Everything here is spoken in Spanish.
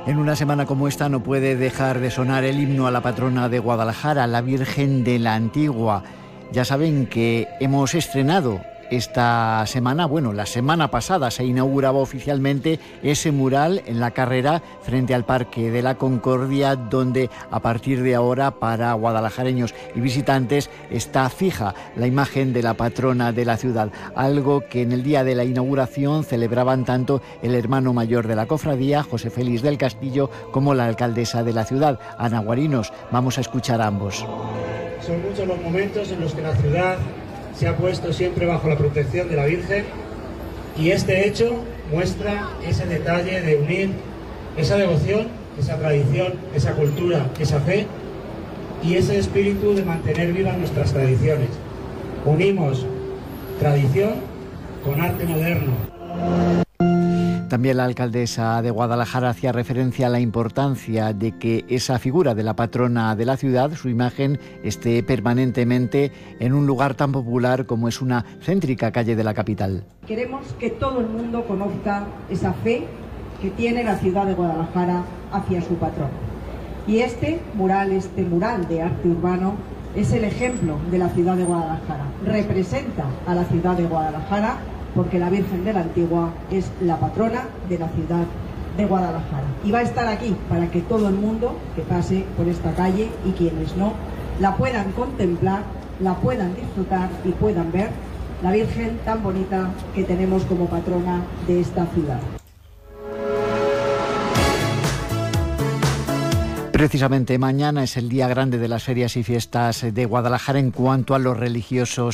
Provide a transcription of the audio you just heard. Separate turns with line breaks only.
En una semana como esta no puede dejar de sonar el himno a la patrona de Guadalajara, la Virgen de la Antigua. Ya saben que hemos estrenado esta semana, la semana pasada se inauguraba oficialmente ese mural en la carrera frente al Parque de la Concordia, donde a partir de ahora para guadalajareños y visitantes está fija la imagen de la patrona de la ciudad, algo que en el día de la inauguración celebraban tanto el hermano mayor de la cofradía, José Félix del Castillo, como la alcaldesa de la ciudad, Ana Guarinos. Vamos a escuchar a ambos.
Son muchos los momentos en los que la ciudad se ha puesto siempre bajo la protección de la Virgen, y este hecho muestra ese detalle de unir esa devoción, esa tradición, esa cultura, esa fe y ese espíritu de mantener vivas nuestras tradiciones. Unimos tradición con arte moderno.
También la alcaldesa de Guadalajara hacía referencia a la importancia de que esa figura de la patrona de la ciudad, su imagen, esté permanentemente en un lugar tan popular como es una céntrica calle de la capital.
Queremos que todo el mundo conozca esa fe que tiene la ciudad de Guadalajara hacia su patrón. Y este mural de arte urbano es el ejemplo de la ciudad de Guadalajara. Representa a la ciudad de Guadalajara, porque la Virgen de la Antigua es la patrona de la ciudad de Guadalajara. Y va a estar aquí para que todo el mundo que pase por esta calle y quienes no, la puedan contemplar, la puedan disfrutar y puedan ver la Virgen tan bonita que tenemos como patrona de esta ciudad.
Precisamente mañana es el día grande de las ferias y fiestas de Guadalajara en cuanto a los religiosos